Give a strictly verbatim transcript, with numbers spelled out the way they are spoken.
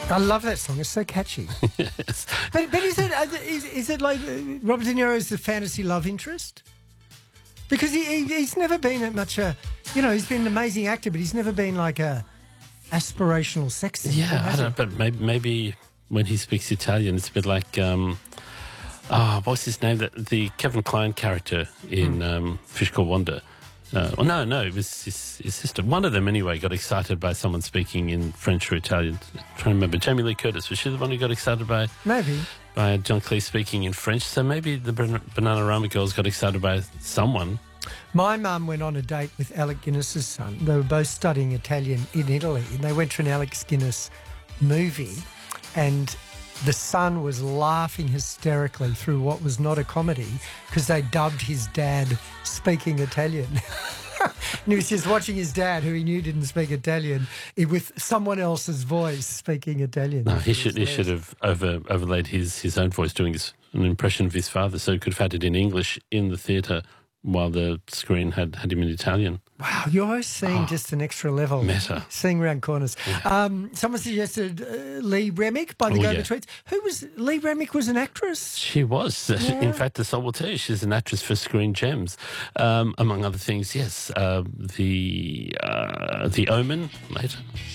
I love that song. It's so catchy. Yes. But, but is it is, is it like uh, Robert De Niro is the fantasy love interest? Because he, he he's never been that much a, you know, he's been an amazing actor, but he's never been like a aspirational sex symbol, Yeah, I has don't he? know, but maybe, maybe when he speaks Italian, it's a bit like, um, oh, what's his name? The, the Kevin Kline character in um, Fish Called Wanda. Uh, well, no, no, it was his, his sister. One of them, anyway, got excited by someone speaking in French or Italian. I'm trying to remember. Jamie Lee Curtis, was she the one who got excited by Maybe. by John Cleese speaking in French? So maybe the Ban- Bananarama girls got excited by someone. My mum went on a date with Alec Guinness's son. They were both studying Italian in Italy, and they went to an Alex Guinness movie, and the son was laughing hysterically through what was not a comedy because they dubbed his dad speaking Italian. And he was just watching his dad, who he knew didn't speak Italian, with someone else's voice speaking Italian. No, he should he should have over, overlaid his, his own voice doing his, an impression of his father, so he could have had it in English in the theatre while the screen had, had him in Italian. Wow, you're seeing Oh, just an extra level. meta. Seeing round corners. Yeah. Um, someone suggested uh, Lee Remick by the Oh, Go yeah. Betweens. Who was Lee Remick? Was an actress. She was. Yeah. In fact, the soul will tell you she's an actress for Screen Gems. Um, among other things, yes. Uh, the, uh, the Omen, later.